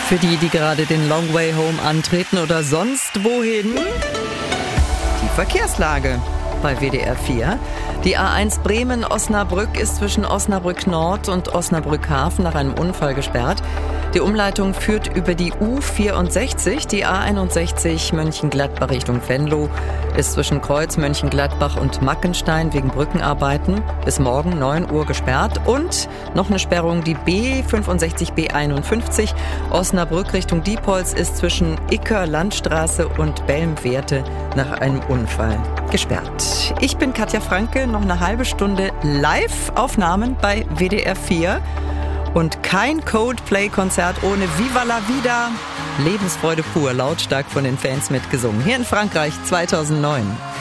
Für die, die gerade den Long Way Home antreten oder sonst wohin, die Verkehrslage bei WDR 4. Die A1 Bremen-Osnabrück ist zwischen Osnabrück Nord und Osnabrück Hafen nach einem Unfall gesperrt. Die Umleitung führt über die U64, die A61 Mönchengladbach Richtung Venlo ist zwischen Kreuz Mönchengladbach und Mackenstein wegen Brückenarbeiten bis morgen 9 Uhr gesperrt. Und noch eine Sperrung, die B65, B51 Osnabrück Richtung Diepholz ist zwischen Icker Landstraße und Belmwerte nach einem Unfall gesperrt. Ich bin Katja Franke, noch eine halbe Stunde Live-Aufnahmen bei WDR 4. Und kein Coldplay-Konzert ohne Viva la Vida. Lebensfreude pur, lautstark von den Fans mitgesungen. Hier in Frankreich 2009.